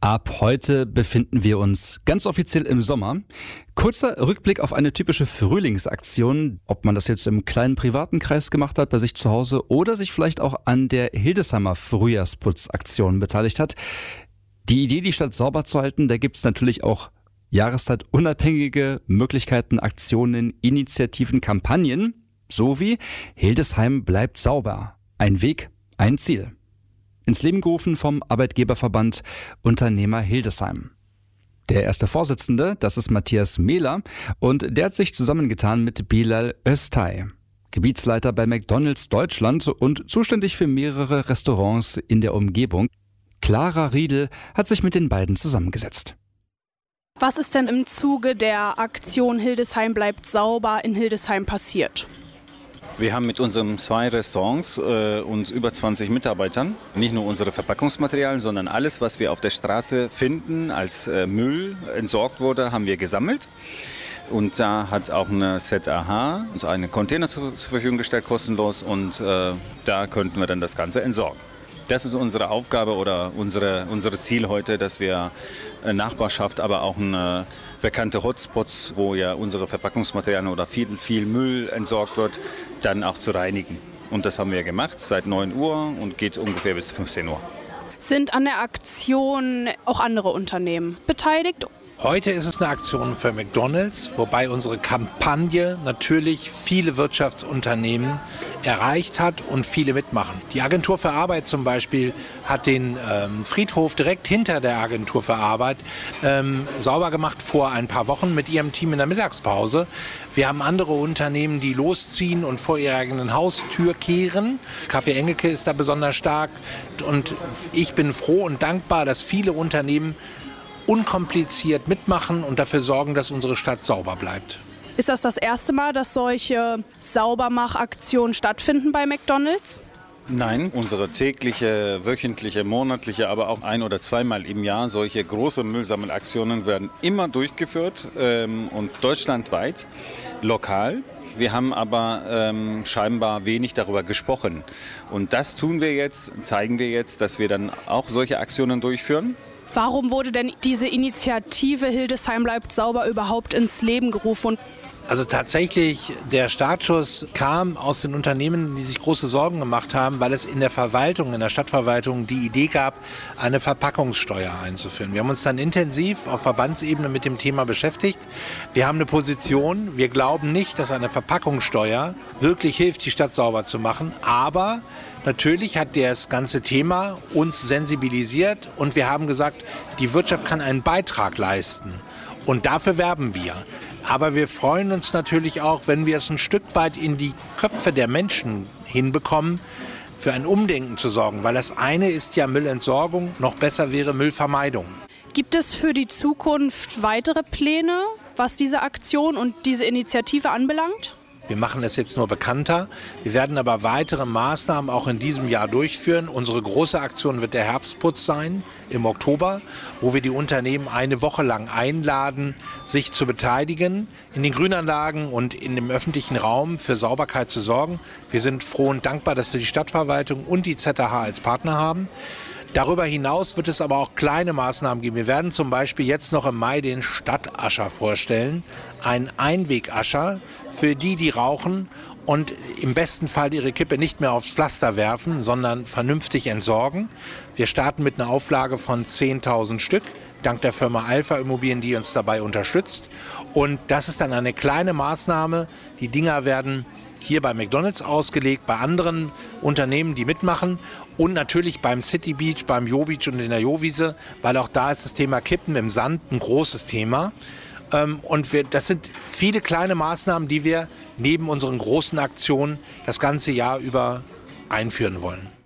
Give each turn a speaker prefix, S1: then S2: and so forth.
S1: Ab heute befinden wir uns ganz offiziell im Sommer. Kurzer Rückblick auf eine typische Frühlingsaktion, ob man das jetzt im kleinen privaten Kreis gemacht hat, bei sich zu Hause oder sich vielleicht auch an der Hildesheimer Frühjahrsputzaktion beteiligt hat. Die Idee, die Stadt sauber zu halten, da gibt es natürlich auch jahreszeitunabhängige Möglichkeiten, Aktionen, Initiativen, Kampagnen, so wie Hildesheim bleibt sauber. Ein Weg, ein Ziel. Ins Leben gerufen vom Arbeitgeberverband Unternehmer Hildesheim. Der erste Vorsitzende, das ist Matthias Mehler, und der hat sich zusammengetan mit Bilal Öztay, Gebietsleiter bei McDonald's Deutschland und zuständig für mehrere Restaurants in der Umgebung. Clara Riedel hat sich mit den beiden zusammengesetzt.
S2: Was ist denn im Zuge der Aktion Hildesheim bleibt sauber in Hildesheim passiert?
S3: Wir haben mit unseren 2 Restaurants und über 20 Mitarbeitern nicht nur unsere Verpackungsmaterialien, sondern alles, was wir auf der Straße finden, als Müll entsorgt wurde, haben wir gesammelt. Und da hat auch eine ZAH uns einen Container zur Verfügung gestellt, kostenlos. Und da könnten wir dann das Ganze entsorgen. Das ist unsere Aufgabe oder unsere Ziel heute, dass wir Nachbarschaft, aber auch eine bekannte Hotspots, wo ja unsere Verpackungsmaterialien oder viel Müll entsorgt wird, dann auch zu reinigen. Und das haben wir gemacht seit 9 Uhr und geht ungefähr bis 15 Uhr.
S2: Sind an der Aktion auch andere Unternehmen beteiligt?
S4: Heute ist es eine Aktion für McDonald's, wobei unsere Kampagne natürlich viele Wirtschaftsunternehmen erreicht hat und viele mitmachen. Die Agentur für Arbeit zum Beispiel hat den Friedhof direkt hinter der Agentur für Arbeit sauber gemacht vor ein paar Wochen mit ihrem Team in der Mittagspause. Wir haben andere Unternehmen, die losziehen und vor ihrer eigenen Haustür kehren. Café Engelke ist da besonders stark und ich bin froh und dankbar, dass viele Unternehmen unkompliziert mitmachen und dafür sorgen, dass unsere Stadt sauber bleibt.
S2: Ist das erste Mal, dass solche Saubermachaktionen stattfinden bei McDonald's?
S3: Nein, unsere tägliche, wöchentliche, monatliche, aber auch 1- oder 2-mal im Jahr solche große Müllsammelaktionen werden immer durchgeführt und deutschlandweit, lokal. Wir haben aber scheinbar wenig darüber gesprochen. Und das tun wir jetzt, zeigen wir jetzt, dass wir dann auch solche Aktionen durchführen.
S2: Warum wurde denn diese Initiative Hildesheim bleibt sauber überhaupt ins Leben gerufen?
S4: Also tatsächlich, der Startschuss kam aus den Unternehmen, die sich große Sorgen gemacht haben, weil es in der Verwaltung, in der Stadtverwaltung die Idee gab, eine Verpackungssteuer einzuführen. Wir haben uns dann intensiv auf Verbandsebene mit dem Thema beschäftigt. Wir haben eine Position, wir glauben nicht, dass eine Verpackungssteuer wirklich hilft, die Stadt sauber zu machen, aber natürlich hat das ganze Thema uns sensibilisiert und wir haben gesagt, die Wirtschaft kann einen Beitrag leisten und dafür werben wir. Aber wir freuen uns natürlich auch, wenn wir es ein Stück weit in die Köpfe der Menschen hinbekommen, für ein Umdenken zu sorgen. Weil das eine ist ja Müllentsorgung, noch besser wäre Müllvermeidung.
S2: Gibt es für die Zukunft weitere Pläne, was diese Aktion und diese Initiative anbelangt?
S4: Wir machen es jetzt nur bekannter. Wir werden aber weitere Maßnahmen auch in diesem Jahr durchführen. Unsere große Aktion wird der Herbstputz sein im Oktober, wo wir die Unternehmen eine Woche lang einladen, sich zu beteiligen, in den Grünanlagen und in dem öffentlichen Raum für Sauberkeit zu sorgen. Wir sind froh und dankbar, dass wir die Stadtverwaltung und die ZAH als Partner haben. Darüber hinaus wird es aber auch kleine Maßnahmen geben. Wir werden zum Beispiel jetzt noch im Mai den Stadtascher vorstellen. Ein Einwegascher für die rauchen und im besten Fall ihre Kippe nicht mehr aufs Pflaster werfen, sondern vernünftig entsorgen. Wir starten mit einer Auflage von 10.000 Stück, dank der Firma Alpha Immobilien, die uns dabei unterstützt. Und das ist dann eine kleine Maßnahme. Die Dinger werden hier bei McDonald's ausgelegt, bei anderen Unternehmen, die mitmachen und natürlich beim City Beach, beim Jo Beach und in der Jo-Wiese, weil auch da ist das Thema Kippen im Sand ein großes Thema. Und das sind viele kleine Maßnahmen, die wir neben unseren großen Aktionen das ganze Jahr über einführen wollen.